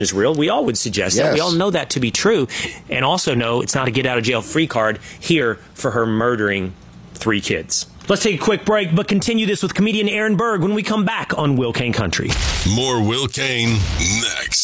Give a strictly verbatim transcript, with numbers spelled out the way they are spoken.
is real. We all would suggest Yes. that. We all know that to be true, and also know it's not a get-out-of-jail-free card here for her murdering three kids. Let's take a quick break, but continue this with comedian Aaron Berg when we come back on Will Kane Country. More Will Kane next.